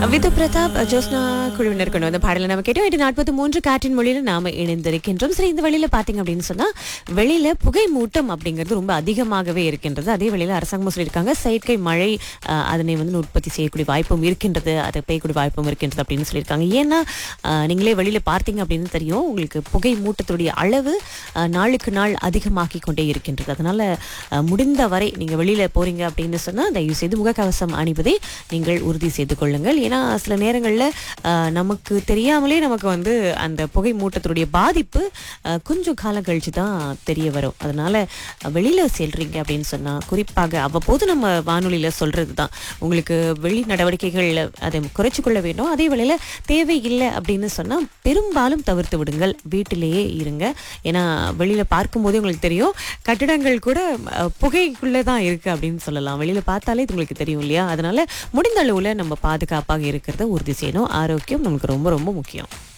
விது பிரதாப் ஜோஸ்னா குழுவினர் கொண்டு வந்த பாடலை நம்ம கேட்டோம். 8:43 காற்றின் மொழியில நாம இணைந்திருக்கின்றோம். சரி, இந்த வழியில பாத்தீங்க அப்படின்னு சொன்னா வெளியில புகை மூட்டம் அப்படிங்கிறது ரொம்ப அதிகமாகவே இருக்கின்றது. அதே வேளையில அரசாங்கம் சொல்லியிருக்காங்க செயற்கை மழை அதனை உற்பத்தி செய்யக்கூடிய வாய்ப்பும் இருக்கின்றது, அதை பெய்யக்கூடிய வாய்ப்பும் இருக்கின்றது அப்படின்னு சொல்லியிருக்காங்க. ஏன்னா நீங்களே வெளியில பார்த்தீங்க அப்படின்னு தெரியும், உங்களுக்கு புகை மூட்டத்துடைய அளவு நாளுக்கு நாள் அதிகமாக்கி கொண்டே இருக்கின்றது. அதனால முடிந்த வரை நீங்க வெளியில போறீங்க அப்படின்னு சொன்னா தயவு செய்து முகக்கவசம் அணிவதை நீங்கள் உறுதி செய்து கொள்ளுங்கள். ஏன்னா சில நேரங்கள்ல நமக்கு தெரியாமலே நமக்கு அந்த புகை மூட்டத்துடைய பாதிப்பு கொஞ்சம் காலம் கழிச்சு தான் தெரிய வரும். அதனால வெளியில செல்றீங்க அப்படின்னு சொன்னா குறிப்பாக அவ்வப்போது நம்ம வானொலியில சொல்றது தான், உங்களுக்கு வெளி நடவடிக்கைகள் அதை குறைச்சு கொள்ள வேண்டும். அதே வேளையில தேவையில்லை அப்படின்னு சொன்னா பெரும்பாலும் தவிர்த்து விடுங்கள், வீட்டிலேயே இருங்க. ஏன்னா வெளியில பார்க்கும் போதே உங்களுக்கு தெரியும், கட்டிடங்கள் கூட புகைக்குள்ளதான் இருக்கு அப்படின்னு சொல்லலாம். வெளியில பார்த்தாலே இது உங்களுக்கு தெரியும் இல்லையா? அதனால முடிந்த அளவுல நம்ம பாதுகாப்பாக இருக்கிறத உறுதி செய்யணும். ஆரோக்கியம் நமக்கு ரொம்ப ரொம்ப முக்கியம்.